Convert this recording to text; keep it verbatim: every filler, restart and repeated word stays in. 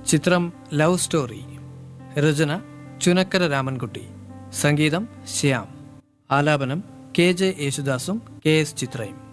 ചിത്രം love story. രചന ചുനക്കര രാമൻകുട്ടി. സംഗീതം ശ്യാം. ആലാപനം കെ ജെ യേശുദാസും കെ എസ് ചിത്രയും.